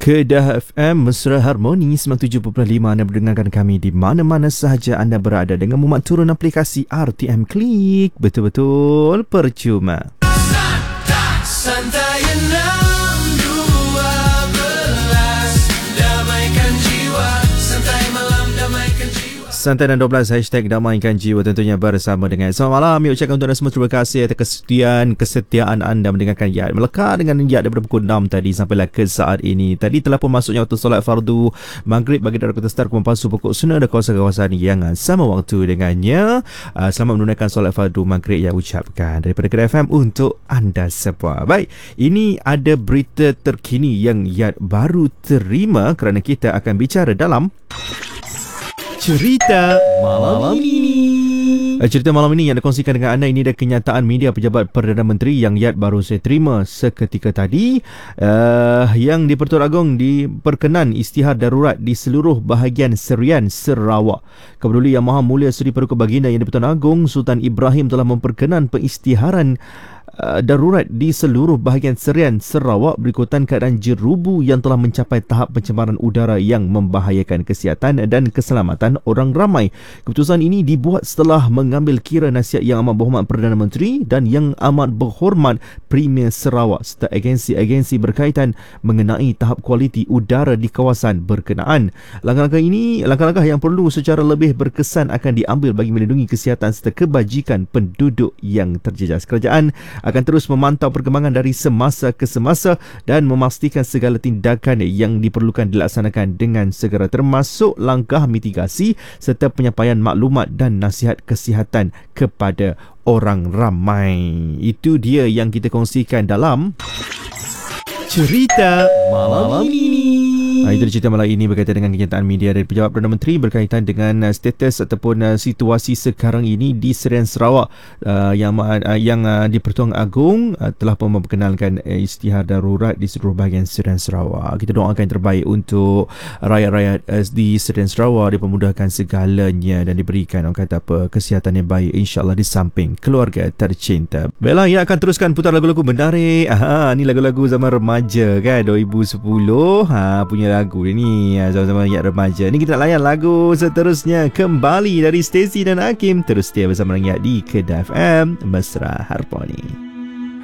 Kedah FM Mesra Harmoni 97.5. Anda mendengarkan kami di mana-mana sahaja anda berada dengan memuat turun aplikasi RTM Klik. Betul-betul percuma. Santai 6.12 damaikan jiwa, santai malam damaikan jiwa. Santai dan 12 hashtag damaikan jiwa tentunya bersama dengan selamat malam. Kami ucapkan untuk anda semua terima kasih atas kesetiaan anda mendengarkan Yat Melekar dengan Yat daripada pukul 6 tadi sampailah ke saat ini. Tadi telah pun masuknya waktu solat fardu Maghrib bagi darah Kota Star Kumpasu pukul sunnah dan kawasan-kawasan yang sama waktu dengannya. Selamat menunaikan solat fardu Maghrib yang ucapkan daripada Kedah FM untuk anda semua. Baik, ini ada berita terkini yang Yat baru terima kerana kita akan bicara dalam Cerita Malam Ini. Cerita malam ini yang dikongsikan dengan anda ini adalah kenyataan media pejabat Perdana Menteri yang Yat baru saya terima seketika tadi, yang di-Pertuan Agong diperkenan istihar darurat di seluruh bahagian Serian Sarawak. Kepeduli Yang Maha Mulia Seri Paduka Baginda Yang di-Pertuan Agong Sultan Ibrahim telah memperkenan pengisytiharan darurat di seluruh bahagian Serian Sarawak berikutan keadaan jerubu yang telah mencapai tahap pencemaran udara yang membahayakan kesihatan dan keselamatan orang ramai. Keputusan ini dibuat setelah mengambil kira nasihat Yang Amat Berhormat Perdana Menteri dan Yang Amat Berhormat Premier Sarawak serta agensi-agensi berkaitan mengenai tahap kualiti udara di kawasan berkenaan. Langkah-langkah yang perlu secara lebih berkesan akan diambil bagi melindungi kesihatan serta kebajikan penduduk yang terjejas. Kerajaan akan terus memantau perkembangan dari semasa ke semasa dan memastikan segala tindakan yang diperlukan dilaksanakan dengan segera, termasuk langkah mitigasi serta penyampaian maklumat dan nasihat kesihatan kepada orang ramai. Itu dia yang kita kongsikan dalam Cerita Malam Ini. Itu cerita malam ini berkaitan dengan kenyataan media dari Pejabat Perdana Menteri berkaitan dengan status ataupun situasi sekarang ini di Serian Sarawak, yang di Pertuan Agong telah pun memperkenalkan isytihar darurat di seluruh bahagian Serian Sarawak. Kita doakan yang terbaik untuk rakyat-rakyat di Serian Sarawak, dipermudahkan segalanya dan diberikan kesihatan yang baik insya-Allah di samping keluarga tercinta. Baiklah, ia akan teruskan putar lagu-lagu menarik. Ni lagu-lagu zaman remaja kan, 2010 punya lagu ini sama-sama Yat remaja. Ni kita nak layan lagu seterusnya kembali dari Stacey dan Hakim. Terus setia bersama Yat di Kedah FM Mesra Harmoni.